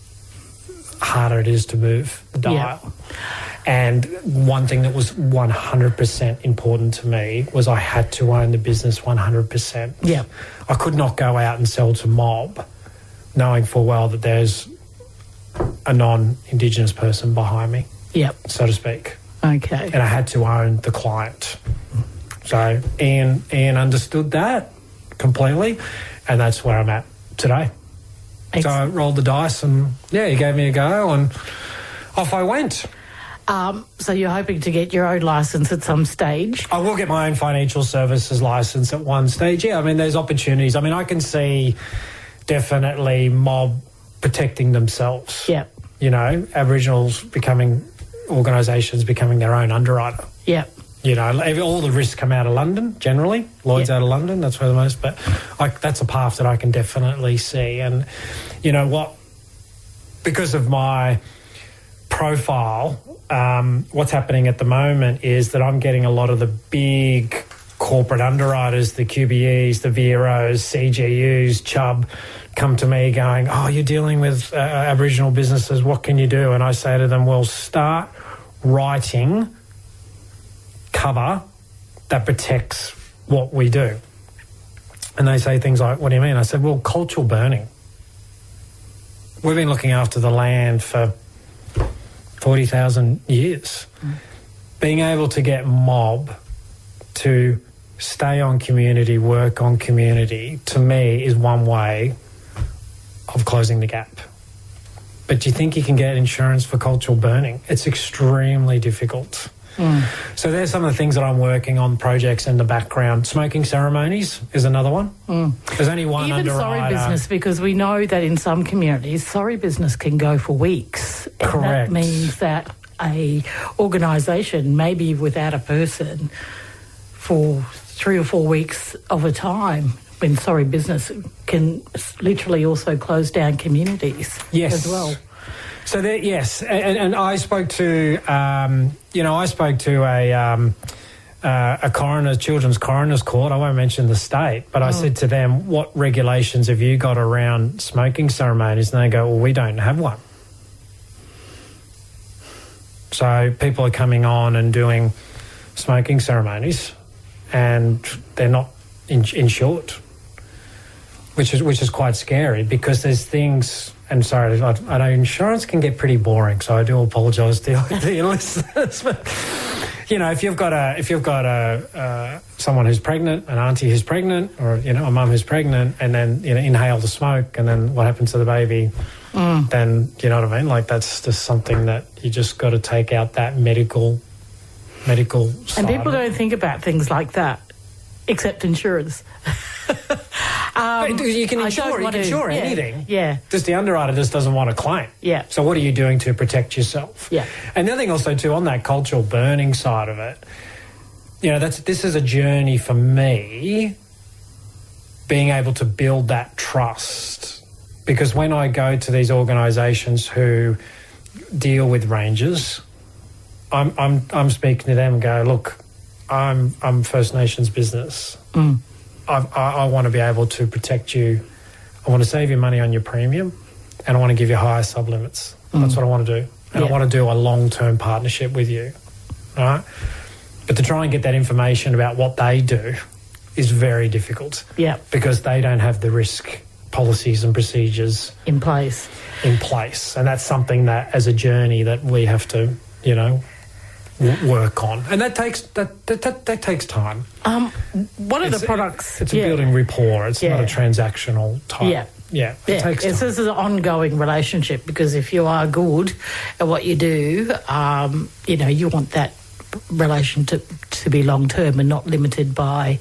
harder it is to move the dial. Yep. And one thing that was one hundred percent important to me was I had to own the business one hundred percent. Yep. I could not go out and sell to mob knowing full well that there's a non-Indigenous person behind me, Yep. so to speak. Okay. And I had to own the client. So Ian, Ian understood that completely, and that's where I'm at today. Excellent. So I rolled the dice and, yeah, he gave me a go and off I went. Um, so you're hoping to get your own licence at some stage? I will get my own financial services licence at one stage. Yeah, I mean, there's opportunities. I mean, I can see definitely mob protecting themselves. Yep. You know, Aboriginals becoming, organisations becoming their own underwriter. Yep. You know, all the risks come out of London, generally. Lloyd's Yep. out of London, that's where the most... But I, that's a path that I can definitely see. And, you know, what... Because of my profile, um, what's happening at the moment is that I'm getting a lot of the big corporate underwriters, the Q B Es, the Veros, C G Us, Chubb, come to me going, oh, you're dealing with uh, Aboriginal businesses, what can you do? And I say to them, well, start writing... cover that protects what we do. And they say things like, what do you mean? I said, well, cultural burning. We've been looking after the land for forty thousand years. Mm. Being able to get mob to stay on community, work on community, to me is one way of closing the gap. But do you think you can get insurance for cultural burning? It's extremely difficult. Mm. So there's some of the things that I'm working on, projects in the background. Smoking ceremonies is another one. Mm. There's only one Even underwriter. sorry business, because we know that in some communities, sorry business can go for weeks. And correct. That means that a organisation may be without a person for three or four weeks of a time. When sorry business can literally also close down communities yes. as well. So there, yes, and, and I spoke to, um, you know, I spoke to a um, uh, a coroner, children's coroner's court. I won't mention the state, but I oh. said to them, "What regulations have you got around smoking ceremonies?" And they go, "Well, we don't have one." So people are coming on and doing smoking ceremonies, and they're not in, insured, which is which is quite scary because there's things. And sorry, I, I know insurance can get pretty boring, so I do apologise to, to your listeners. But you know, if you've got a if you've got a uh, someone who's pregnant, an auntie who's pregnant, or you know, a mum who's pregnant, and then you know, inhale the smoke, and then what happens to the baby? Mm. Then you know what I mean? Like that's just something that you just got to take out that medical medical. And people don't think about things like that, except insurance. Um, you can insure, you can insure to, yeah, anything. Yeah. Just the underwriter just doesn't want to claim. Yeah. So what are you doing to protect yourself? Yeah. And the other thing also too, on that cultural burning side of it, you know, that's this is a journey for me, being able to build that trust. Because when I go to these organisations who deal with rangers, I'm I'm I'm speaking to them and go, look, I'm I'm First Nations business. Mm. I, I, I want to be able to protect you. I want to save you money on your premium, and I want to give you higher sublimits. Mm. That's what I want to do. And yeah. I want to do a long-term partnership with you. All right? But to try and get that information about what they do is very difficult. Yeah. Because they don't have the risk policies and procedures in place. In place, and that's something that, as a journey, that we have to, you know, w- work on, and that takes that that, that, that takes time. Um, what are it's, the products? It's a yeah. building rapport. It's yeah. not a transactional type. Yeah. Yeah, it yeah. takes it's, time. This is an ongoing relationship, because if you are good at what you do, um, you know, you want that relation to, to be long-term and not limited by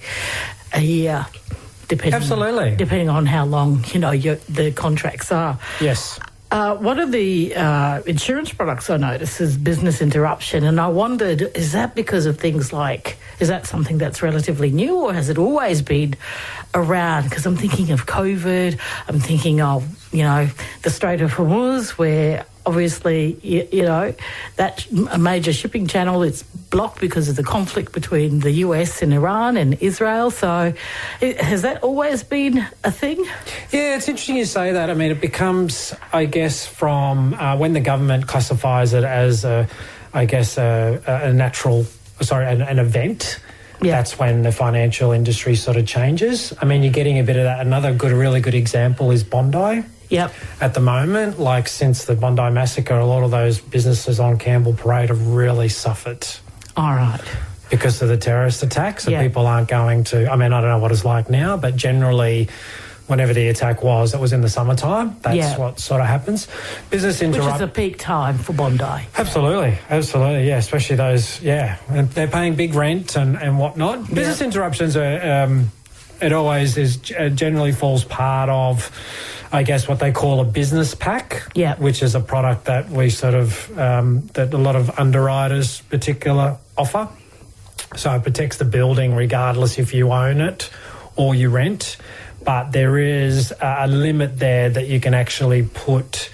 a year, depending, Absolutely. depending on how long, you know, your, the contracts are. Yes. Uh, one of the uh, insurance products I noticed is business interruption, and I wondered, is that because of things like, is that something that's relatively new, or has it always been around? Because I'm thinking of COVID, I'm thinking of, you know, the Strait of Hormuz, where obviously, you, you know, that a major shipping channel, it's blocked because of the conflict between the U S and Iran and Israel. So it, has that always been a thing? Yeah, it's interesting you say that. I mean, it becomes, I guess, from uh, when the government classifies it as, a, I guess, a, a natural, sorry, an, an event. Yeah. That's when the financial industry sort of changes. I mean, you're getting a bit of that. Another good, really good example is Bondi. Yep. At the moment, like since the Bondi massacre, a lot of those businesses on Campbell Parade have really suffered. All right. Because of the terrorist attacks, so yep. people aren't going to, I mean, I don't know what it's like now, but generally, whenever the attack was, it was in the summertime. That's yep. what sort of happens. Business interrupt. Which is a peak time for Bondi. Absolutely, absolutely, yeah, especially those, yeah. And they're paying big rent and, and whatnot. Yep. Business interruptions are, um, it always is, uh, generally falls part of, I guess, what they call a business pack, yeah. which is a product that we sort of, um, that a lot of underwriters particular offer. So it protects the building regardless if you own it or you rent. But there is a limit there that you can actually put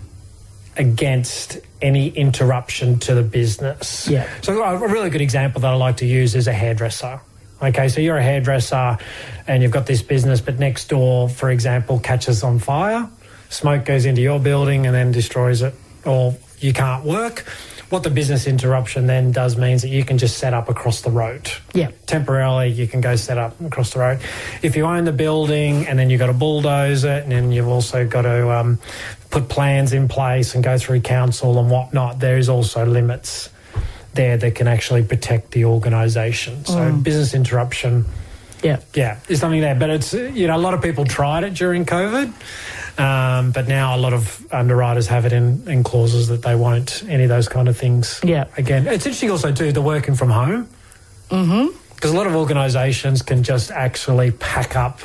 against any interruption to the business. Yeah. So a really good example that I like to use is a hairdresser. Okay, so you're a hairdresser and you've got this business, but next door, for example, catches on fire, smoke goes into your building and then destroys it, or you can't work. What the business interruption then does means that you can just set up across the road. Yeah. Temporarily, you can go set up across the road. If you own the building and then you've got to bulldoze it, and then you've also got to um, put plans in place and go through council and whatnot, there is also limits there that can actually protect the organisation. So mm. business interruption, yeah, yeah, is something there. But it's, you know, a lot of people tried it during COVID, um, but now a lot of underwriters have it in, in clauses that they won't, any of those kind of things. Yeah. Again, it's interesting also too, the working from home. Mm-hmm. Because a lot of organisations can just actually pack up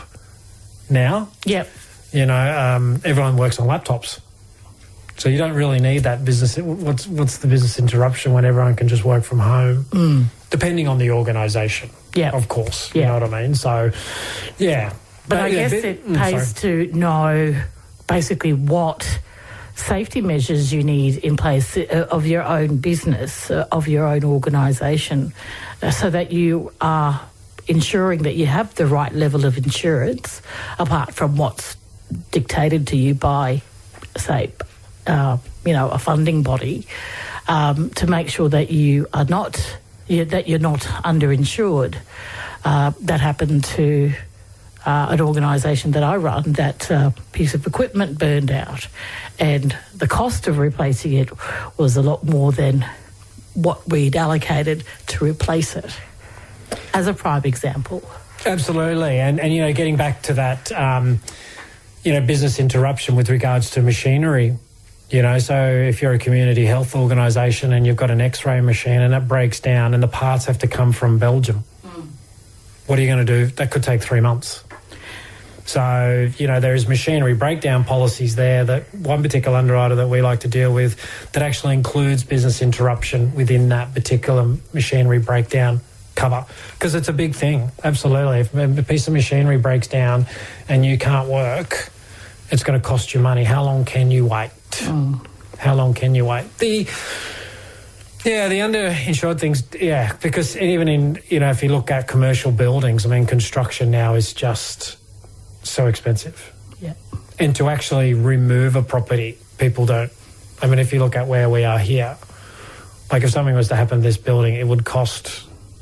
now. Yep. You know, um, everyone works on laptops. So you don't really need that business. What's what's the business interruption when everyone can just work from home? Mm. Depending on the organisation, yeah, of course. Yeah. You know what I mean? So, yeah. But, but I yeah, guess bit, it mm, pays sorry. to know basically what safety measures you need in place of your own business, of your own organisation, so that you are ensuring that you have the right level of insurance, apart from what's dictated to you by, say, Uh, you know, a funding body, um, to make sure that you are not, you, that you're not underinsured. Uh, that happened to uh, an organisation that I run. That uh, piece of equipment burned out, and the cost of replacing it was a lot more than what we'd allocated to replace it. As a prime example. Absolutely, and and you know, getting back to that, um, you know, business interruption with regards to machinery. You know, so if you're a community health organisation and you've got an X-ray machine and it breaks down and the parts have to come from Belgium, mm. what are you going to do? That could take three months. So, you know, there is machinery breakdown policies there, that one particular underwriter that we like to deal with, that actually includes business interruption within that particular machinery breakdown cover, because it's a big thing. Absolutely. If a piece of machinery breaks down and you can't work, it's going to cost you money. How long can you wait? Mm. How long can you wait? The yeah, the underinsured things, yeah, because even in, you know, if you look at commercial buildings, I mean, construction now is just so expensive. Yeah. And to actually remove a property, people don't. I mean, if you look at where we are here, like if something was to happen to this building, it would cost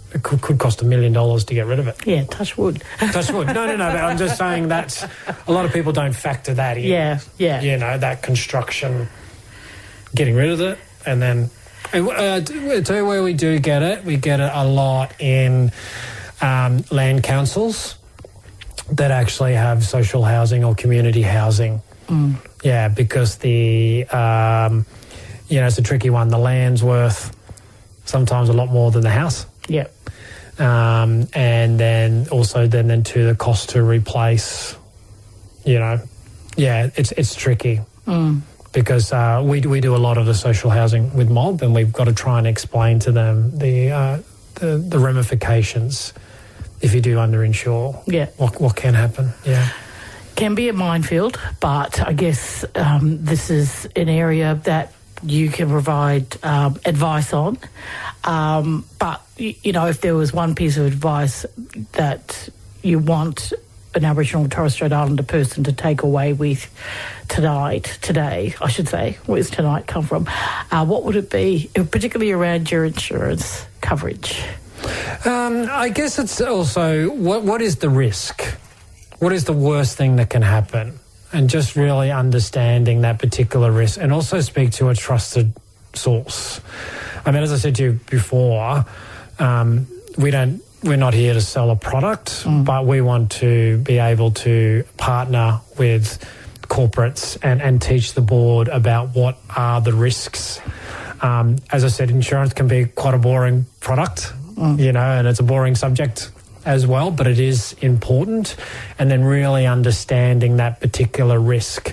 it could, could cost a million dollars to get rid of it. Yeah, touch wood. Touch wood. No, no, no. But I'm just saying that a lot of people don't factor that in. Yeah, yeah. You know, that construction, getting rid of it, and then uh, to where we do get it, we get it a lot in um, land councils that actually have social housing or community housing. Mm. Yeah, because the, um, you know, it's a tricky one. The land's worth sometimes a lot more than the house. Yeah. Um, and then also then, then to the cost to replace, you know, yeah, it's it's tricky. Mm. Because uh, we we do a lot of the social housing with mob, and we've got to try and explain to them the uh, the, the ramifications if you do underinsure. Yeah. What what can happen? Yeah. Can be a minefield, but I guess um, this is an area that you can provide um, advice on. Um, but, you know, if there was one piece of advice that you want an Aboriginal and Torres Strait Islander person to take away with tonight, today, I should say, where's tonight come from, uh, what would it be, particularly around your insurance coverage? Um, I guess it's also, what what is the risk? What is the worst thing that can happen? And just really understanding that particular risk, and also speak to a trusted source. I mean, as I said to you before, um, we don't, we're not here to sell a product, mm. but we want to be able to partner with corporates and, and teach the board about what are the risks. Um, as I said, insurance can be quite a boring product, mm. you know, and it's a boring subject as well, but it is important. And then really understanding that particular risk.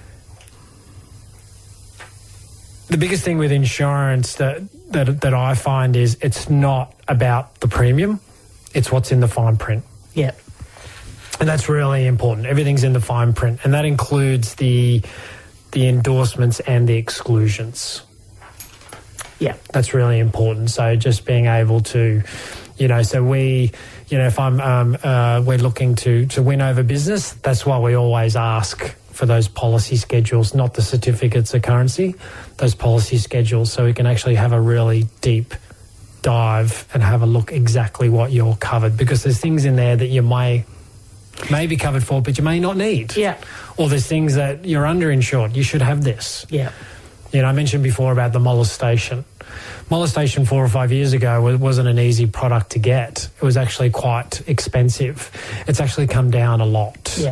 The biggest thing with insurance that, that that I find is it's not about the premium, it's what's in the fine print. Yeah. And that's really important. Everything's in the fine print, and that includes the the endorsements and the exclusions. Yeah. That's really important. So just being able to, you know, so we, you know, if I'm, um, uh, we're looking to, to win over business, that's why we always ask for those policy schedules, not the certificates of currency, those policy schedules, so we can actually have a really deep dive and have a look exactly what you're covered, because there's things in there that you may, may be covered for, but you may not need. Yeah. Or there's things that you're underinsured. You should have this. Yeah. You know, I mentioned before about the molestation. Molestation four or five years ago wasn't an easy product to get. It was actually quite expensive. It's actually come down a lot. Yeah.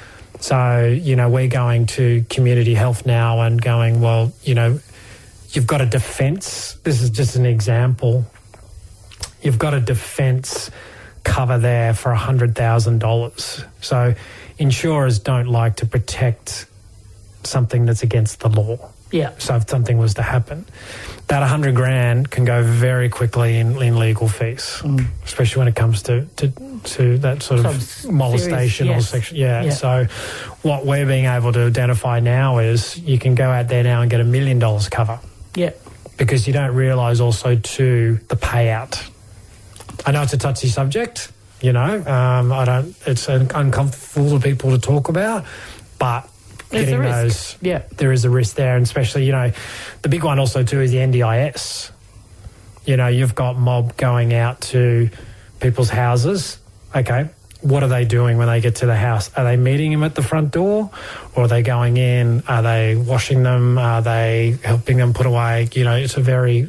So, you know, we're going to community health now and going, well, you know, you've got a defence. This is just an example. You've got a defence cover there for one hundred thousand dollars. So insurers don't like to protect something that's against the law. Yeah. So if something was to happen, that one hundred grand can go very quickly in, in legal fees, mm. especially when it comes to, to, to that sort of Some molestation serious, yes. or sexual. Yeah. yeah. So what we're being able to identify now is you can go out there now and get a million dollars cover. Yeah. Because you don't realise also too the payout. I know it's a touchy subject, you know. Um, I don't. It's uncomfortable for people to talk about, but getting those, yeah, there is a risk there, and especially, you know, the big one also too is the N D I S. You know, you've got mob going out to people's houses. Okay, what are they doing when they get to the house? Are they meeting them at the front door, or are they going in? Are they washing them? Are they helping them put away? You know, it's a very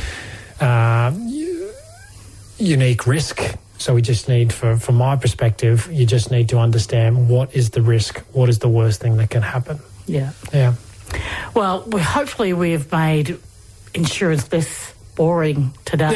uh, unique risk. So we just need, for, from my perspective, you just need to understand what is the risk, what is the worst thing that can happen. Yeah. Yeah. Well, we, hopefully we've made insurance less boring today.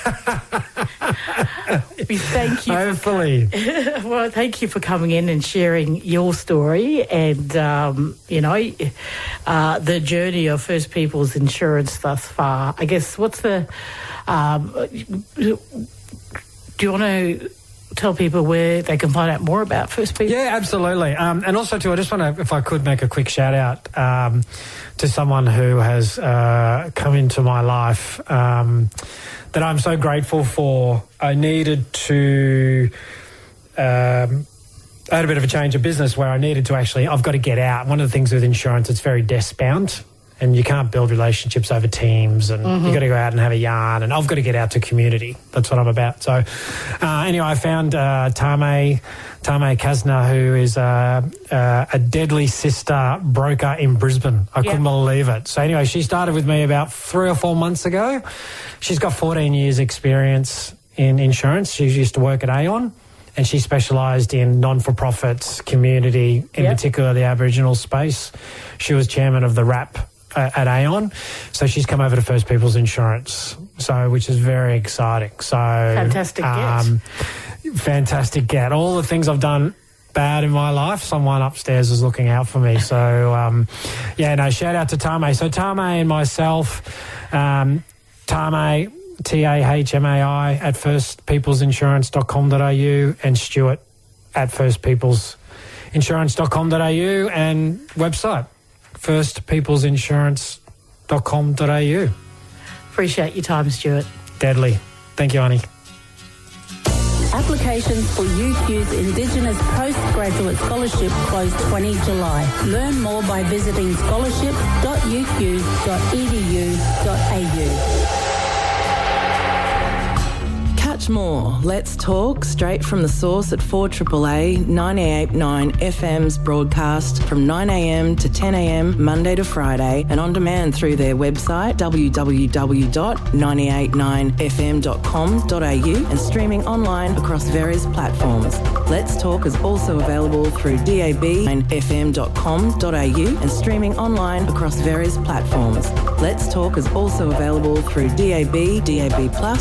we thank you. Hopefully. For, well, thank you for coming in and sharing your story and, um, you know, uh, the journey of First People's insurance thus far. I guess what's the... Um, do you want to tell people where they can find out more about First People? Yeah, absolutely. Um, and also, too, I just want to, if I could, make a quick shout out um, to someone who has uh, come into my life um, that I'm so grateful for. I needed to... Um, I had a bit of a change of business where I needed to actually... I've got to get out. One of the things with insurance, it's very desk-bound. and you can't build relationships over Teams, and mm-hmm. you got to go out and have a yarn, and I've got to get out to community. That's what I'm about. So uh, anyway, I found uh, Tame, Tame Kasna, who is uh, uh, a deadly sister broker in Brisbane. I yeah. couldn't believe it. So anyway, she started with me about three or four months ago. She's got fourteen years experience in insurance. She used to work at Aon, and she specialised in non-for-profits, community, in yep. particular the Aboriginal space. She was chairman of the R A P uh, at Aon, so she's come over to First Peoples Insurance, so which is very exciting. So fantastic um, get. Fantastic get. All the things I've done bad in my life, someone upstairs is looking out for me. So, um, yeah, no, shout out to Tame. So Tame and myself, um, Tame, T A H M A I at first peoples insurance dot com dot a u and Stuart at first peoples insurance dot com dot a u and website first peoples insurance dot com dot a u. Appreciate your time, Stuart. Deadly. Thank you, Annie. Applications for U Q's Indigenous Postgraduate Scholarship close the twentieth of July. Learn more by visiting scholarship dot u q dot e d u dot a u. Catch more Let's Talk straight from the source at four A A A ninety-eight point nine F M's broadcast from nine a m to ten a m Monday to Friday, and on demand through their website w w w dot nine eight nine f m dot com dot a u and streaming online across various platforms. Let's Talk is also available through D A B nine f m dot com dot a u and streaming online across various platforms. Let's Talk is also available through D A B, D A B Plus,